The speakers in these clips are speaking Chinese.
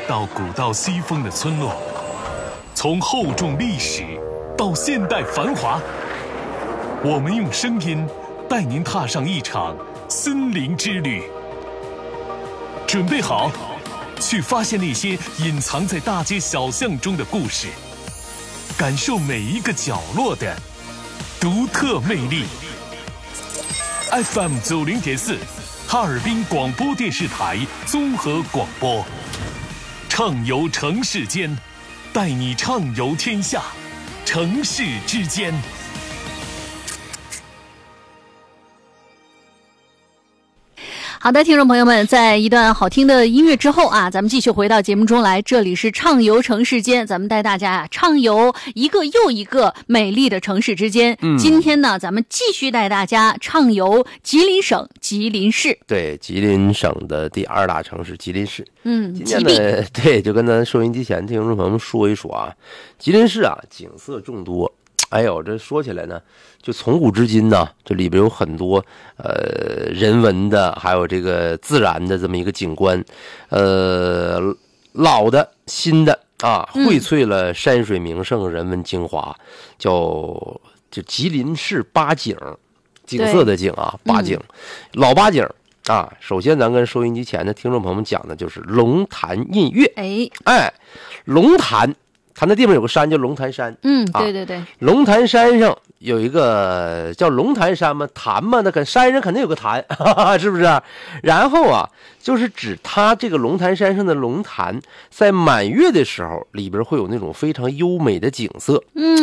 到古道西风的村落，从厚重历史到现代繁华，我们用声音带您踏上一场森林之旅。准备好，去发现那些隐藏在大街小巷中的故事，感受每一个角落的独特魅力。FM 90.4，哈尔滨广播电视台综合广播，畅游城市间，带你畅游天下，城市之间。 好的，听众朋友们，在一段好听的音乐之后啊，咱们继续回到节目中来。这里是畅游城市间，咱们带大家畅游一个又一个美丽的城市之间。今天呢，咱们继续带大家畅游吉林省吉林市。 对，吉林省的第2大城市吉林市。今天呢， 对，就跟咱收音机前听众朋友们说一说啊，吉林市啊，景色众多。哎呦，这说起来呢，就从古至今呢，这里边有很多人文的，还有这个自然的这么一个景观，老的、新的啊，荟萃了山水名胜、人文精华，就吉林市八景，景色的景啊，八景，老八景啊。首先，咱跟收音机前的听众朋友们讲的就是龙潭印月。哎，龙潭。它那地方有个山叫龙潭山， 对对对， 龙潭山上有一个叫龙潭山嘛，潭嘛，那山上肯定有个潭，是不是？然后啊，就是指它这个龙潭山上的龙潭，在满月的时候，里边会有那种非常优美的景色，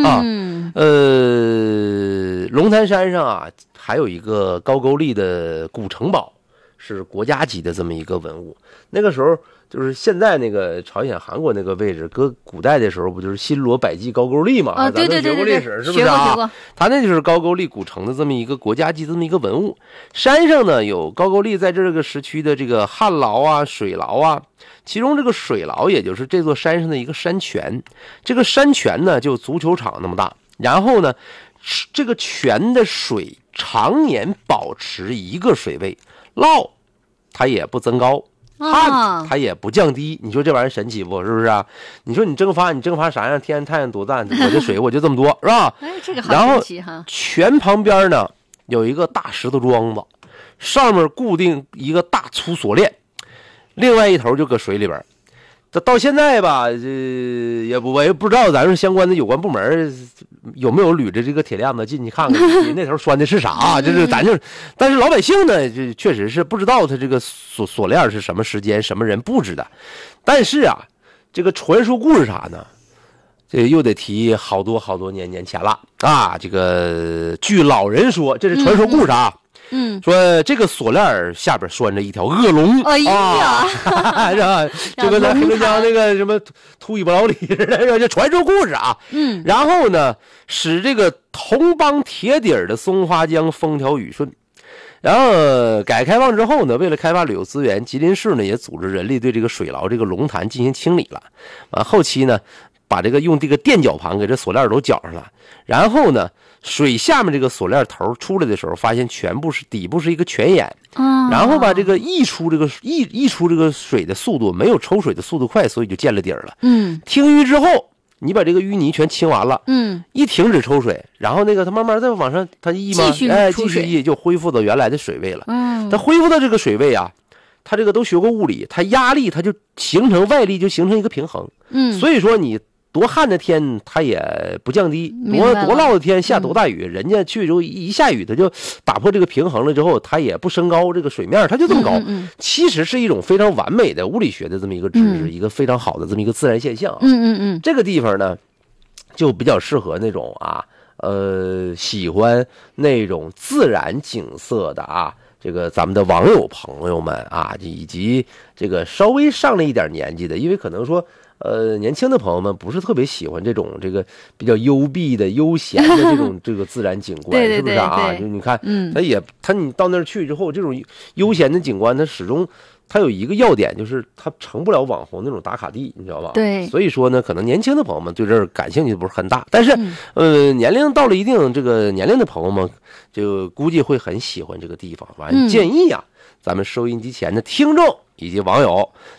龙潭山上啊，还有一个高句丽的古城堡，是国家级的这么一个文物。那个时候。就是现在那个朝鲜、韩国那个位置，搁古代的时候不就是新罗、百济、高句丽嘛？ 啊，对对对对对， 学过历史是不是啊？学过。它那就是高句丽古城的这么一个国家级这么一个文物。山上呢有高句丽在这个时区的这个旱涝啊、水涝啊，其中这个水涝也就是这座山上的一个山泉。这个山泉呢就足球场那么大，然后呢，这个泉的水常年保持一个水位，涝它也不增高。旱它也不降低，你说这玩意儿神奇不？是不是啊？你说你蒸发啥样？天然太阳多淡，我这水我就这么多，是吧？ 哎，这个好神奇哈！ 然后泉旁边呢有一个大石头桩子，上面固定一个大粗锁链，另外一头就搁水里边。到现在吧，我也不知道咱们相关的有关部门有没有捋着这个铁链子进去看看那头拴的是啥，就是咱就，但是老百姓呢，就确实是不知道他这个锁链是什么时间、什么人布置的。但是啊，这个传说故事啥呢？这又得提好多年前了啊！这个据老人说，这是传说故事啊。说这个锁链下边拴着一条恶龙， 哎呀， 是吧？就跟咱黑龙江那个什么秃尾巴老李似的，这传说故事啊。然后呢，使这个铜帮铁底的松花江风调雨顺。然后改革开放之后呢，为了开发旅游资源，吉林市呢也组织人力对这个水涝这个龙潭进行清理了。后期呢，把这个用这个垫脚盘给这锁链都绞上了，然后呢。水下面这个锁链头出来的时候，发现全部是底部是一个泉眼，然后把这个溢出这个水的速度没有抽水的速度快，所以就见了底儿了。停淤之后，你把这个淤泥全清完了，一停止抽水，然后那个它慢慢再往上它溢嘛，继续溢就恢复到原来的水位了。它恢复到这个水位啊，它这个都学过物理，它压力它就形成外力就形成一个平衡。所以说你。多旱的天它也不降低，多涝的天下多大雨，人家去之后一下雨，它就打破这个平衡了之后，它也不升高这个水面，它就这么高。其实是一种非常完美的物理学的这么一个知识，一个非常好的这么一个自然现象。这个地方呢，就比较适合那种喜欢那种自然景色的啊。这个咱们的网友朋友们啊，以及这个稍微上了一点年纪的，因为可能说年轻的朋友们不是特别喜欢这个比较幽闭的悠闲的这个自然景观，是不是啊？就你看，你到那儿去之后，这种悠闲的景观，它始终它有一个要点，就是它成不了网红那种打卡地，你知道吧？ 对， 所以说呢，可能年轻的朋友们对这儿感兴趣不是很大，但是年龄到了一定这个年龄的朋友们，就估计会很喜欢这个地方。完，建议啊，咱们收音机前的听众以及网友，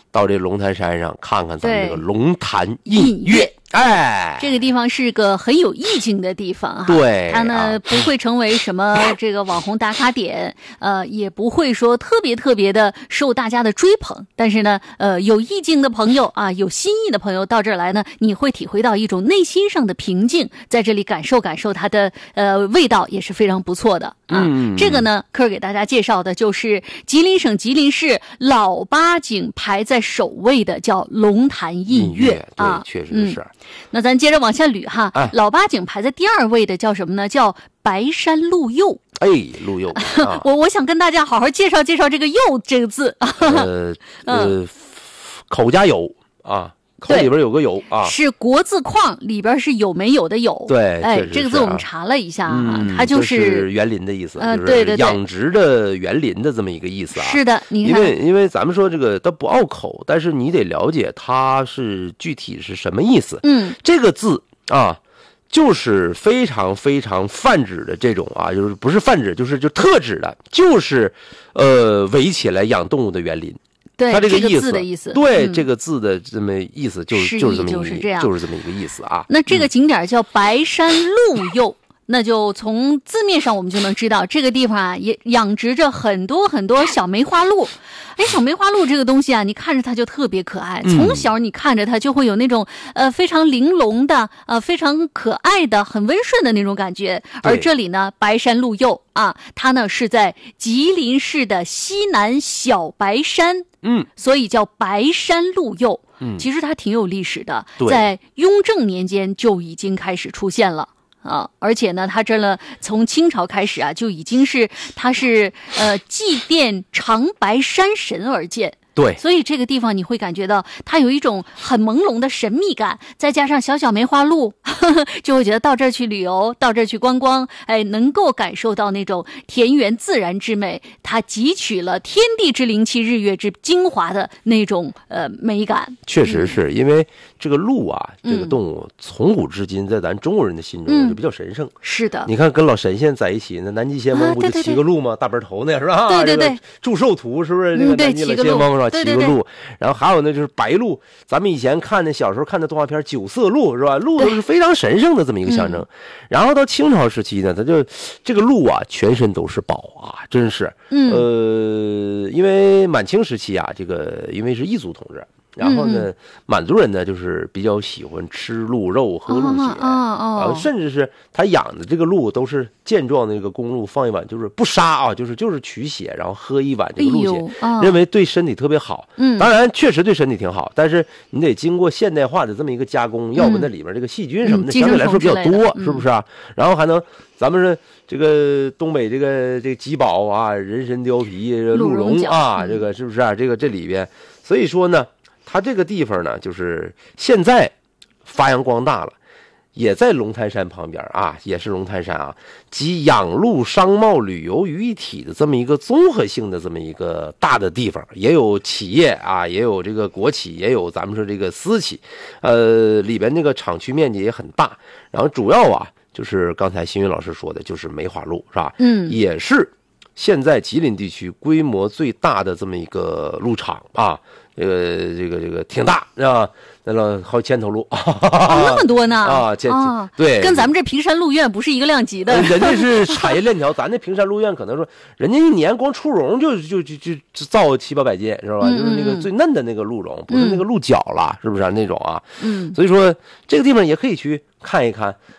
到这龙潭山上看看咱们这个龙潭印月。哎， 这个地方是个很有意境的地方哈。 对， 它呢不会成为什么这个网红打卡点，也不会说特别的受大家的追捧。但是呢，有意境的朋友啊，有心意的朋友到这儿来呢，你会体会到一种内心上的平静，在这里感受它的味道也是非常不错的啊。这个呢，科儿给大家介绍的就是吉林省吉林市老八景排在首位的叫龙潭印月啊， 对，确实是。 那咱接着往下捋哈，老八景排在第2位的叫什么呢？叫白山鹿柚。 哎，鹿柚， 我想跟大家好好介绍介绍这个柚这个字。 口加有啊。口里边有个有啊， 是国字框里边是有没有的有。 对， 哎，这个字我们查了一下啊，它就是园林的意思， 对， 养殖的园林的这么一个意思啊。 是的，你看， 因为咱们说这个它不拗口，但是你得了解它是具体是什么意思。这个字啊，就是非常非常泛指的这种啊，就是不是泛指，就特指的，就是围起来养动物的园林。 对， 它这个字的意思， 对，这个字的这么意思就是这么就是这么一个意思啊。 那这个景点叫白山鹿柚，那就从字面上我们就能知道，这个地方啊也养殖着很多很多小梅花鹿。哎，小梅花鹿这个东西啊，你看着它就特别可爱，从小你看着它就会有那种非常玲珑的非常可爱的很温顺的那种感觉。而这里呢，白山鹿柚啊，它呢是在吉林市的西南小白山，所以叫白山鹿柚。其实它挺有历史的，在雍正年间就已经开始出现了。而且呢，它这呢从清朝开始啊，就已经是它是祭奠长白山神而建。 对， 所以这个地方你会感觉到它有一种很朦胧的神秘感，再加上小梅花鹿，就会觉得到这儿去旅游，到这儿去观光，哎，能够感受到那种田园自然之美，它汲取了天地之灵气、日月之精华的那种美感。 确实是因为这个鹿啊，这个动物从古至今在咱中国人的心中就比较神圣。 是的， 你看跟老神仙在一起，那南极仙翁不就骑个鹿吗？大背头那是吧？ 对， 祝寿图是不是？那个南极老仙翁是吧？骑个鹿，然后还有呢，就是白鹿。咱们以前看的小时候看的动画片《九色鹿》是吧？鹿都是非常神圣的这么一个象征。然后到清朝时期呢，它就这个鹿啊，全身都是宝啊，真是。因为满清时期啊，这个因为是异族统治。然后呢，满族人呢就是比较喜欢吃鹿肉、喝鹿血甚至是他养的这个鹿都是健壮的这个公鹿，放一碗就是不杀啊，就是取血，然后喝一碗这个鹿血，认为对身体特别好。当然确实对身体挺好，但是你得经过现代化的这么一个加工，要不那里面这个细菌什么的相对来说比较多，是不是啊？然后还能咱们是这个东北这个吉宝啊、人参貂皮、鹿茸啊，这个是不是啊？这里边，所以说呢。它这个地方呢，就是现在发扬光大了，也在龙潭山旁边啊，也是龙潭山啊，集养鹿、商贸、旅游于一体的这么一个综合性的这么一个大的地方，也有企业啊，也有这个国企，也有咱们说这个私企，里边这个厂区面积也很大，然后主要啊就是刚才新云老师说的，就是梅花鹿是吧？也是现在吉林地区规模最大的这么一个鹿场啊。这个挺大是吧？那好几千头鹿那么多呢对， 跟咱们这平山鹿苑不是一个量级的。 人家是产业链条，咱这平山鹿苑可能说，人家一年光出茸就造700-800斤是吧？就是那个最嫩的那个鹿茸，不是那个鹿角了，是不是那种啊？所以说这个地方也可以去看一看，